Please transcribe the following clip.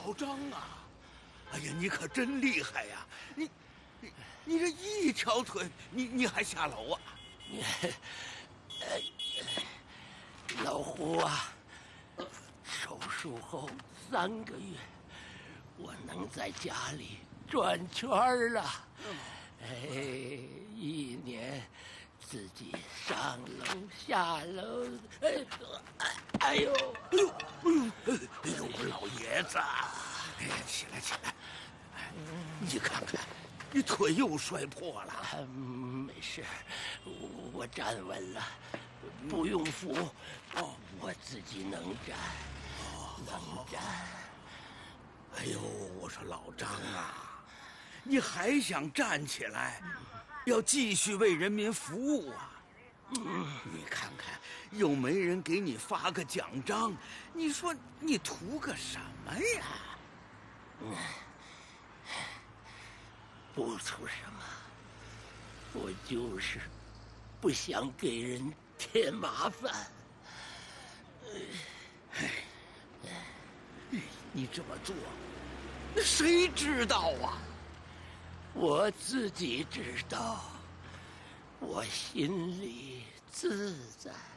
老张啊！哎呀，你可真厉害呀！你这一条腿，你还下楼啊？ 老胡啊，手术后3个月，我能在家里转圈了。1年自己上楼下楼，哎呦， 我老爷子，哎呀，起来起来！你看看，你腿又摔破了。 没事，我站稳了，不用扶，我自己能站，能站。 哎呦，我说老张啊，你还想站起来，要继续为人民服务啊？你看看，又没人给你发个奖章，你说你图个什么呀？ 不图什么，我就是不想给人添麻烦。 你这么做，那谁知道啊？ 我自己知道，我心里自在。